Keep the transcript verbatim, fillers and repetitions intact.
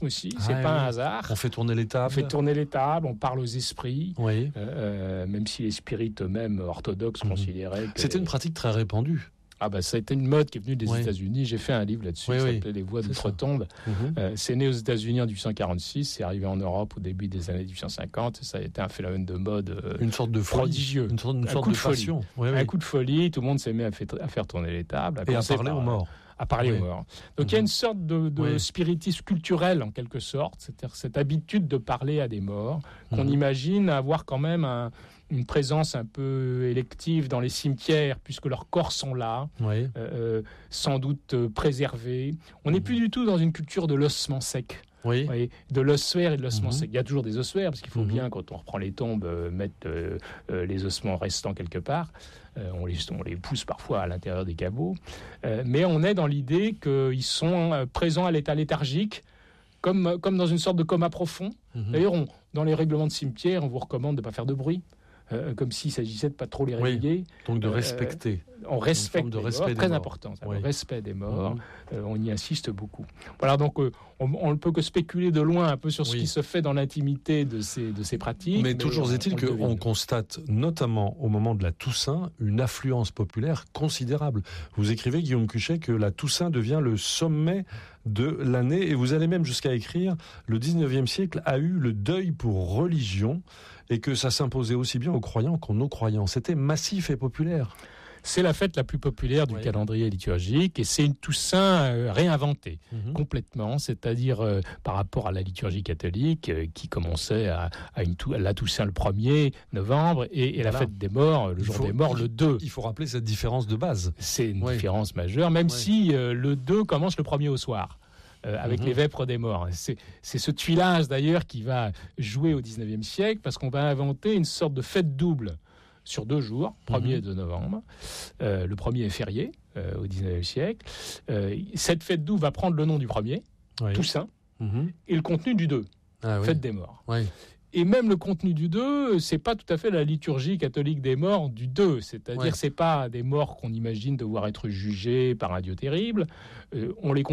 spiritisme aussi, c'est ah, pas oui. un hasard. On fait tourner les tables. On fait tourner les tables, on parle aux esprits, Oui. euh, même si les spirites eux-mêmes orthodoxes mmh. considéraient que... C'était une pratique très répandue. Ah bah ça a été une mode qui est venue des oui. États-Unis. J'ai fait un livre là-dessus oui, qui oui. s'appelait Les Voix d'outre-tombe. Mmh. Euh, c'est né aux États-Unis en dix-huit cent quarante-six, c'est arrivé en Europe au début des années dix-huit cent cinquante. Ça a été un phénomène de mode euh, une sorte de folie, prodigieux, une sorte, une un sorte coup de, de passion. Oui, oui, un oui. coup de folie. Tout le monde s'est mis à, fait, à faire tourner les tables, à et à parler par, aux morts. À parler oui. aux morts. Donc mmh. il y a une sorte de, de oui. spiritisme culturel en quelque sorte, c'est-à-dire cette habitude de parler à des morts qu'on mmh. imagine avoir quand même un une présence un peu élective dans les cimetières, puisque leurs corps sont là, oui. euh, sans doute euh, préservés. On n'est mmh. plus du tout dans une culture de l'ossement sec. Oui. Voyez, de l'ossuaire et de l'ossement mmh. sec. Il y a toujours des ossuaires, parce qu'il faut mmh. bien, quand on reprend les tombes, euh, mettre euh, euh, les ossements restants quelque part. Euh, on, les, on les pousse parfois à l'intérieur des caveaux. Euh, mais on est dans l'idée qu'ils sont euh, présents à l'état léthargique, comme, comme dans une sorte de coma profond. Mmh. D'ailleurs, on, dans les règlements de cimetière, on vous recommande de ne pas faire de bruit. Euh, comme s'il s'agissait de pas trop les réveiller. Oui, donc de respecter. Euh, on respecte de les respect morts, des très morts. important, ça, oui. le respect des morts. Mmh. Euh, on y insiste beaucoup. Voilà, donc euh, on ne peut que spéculer de loin un peu sur ce oui. qui se fait dans l'intimité de ces, de ces pratiques. Mais, mais toujours on, est-il qu'on constate, notamment au moment de la Toussaint, une affluence populaire considérable. Vous écrivez, Guillaume Cuchet, que la Toussaint devient le sommet de l'année, et vous allez même jusqu'à écrire le dix-neuvième siècle a eu le deuil pour religion, et que ça s'imposait aussi bien aux croyants qu'aux non-croyants. C'était massif et populaire. C'est la fête la plus populaire du oui. calendrier liturgique, et c'est une Toussaint euh, réinventée mmh. complètement, c'est-à-dire euh, par rapport à la liturgie catholique euh, qui commençait à, à, une tou- à la Toussaint le premier novembre et, et voilà. la fête des morts, le il jour faut, des morts, il, le deux. Il faut rappeler cette différence de base. C'est une oui. différence majeure, même oui. si euh, le deux commence le premier au soir. Euh, avec mmh. les vêpres des morts. C'est, c'est ce tuilage d'ailleurs qui va jouer au dix-neuvième siècle, parce qu'on va inventer une sorte de fête double sur deux jours, premier mmh. et deux novembre. Euh, le premier est férié euh, au dix-neuvième siècle. Euh, cette fête double va prendre le nom du premier, oui. Toussaint, mmh. et le contenu du deux, ah, fête oui. des morts. Oui. Et même le contenu du deux, c'est pas tout à fait la liturgie catholique des morts du deux. C'est-à-dire, ouais. c'est pas des morts qu'on imagine devoir être jugés par un Dieu terrible. Euh, on les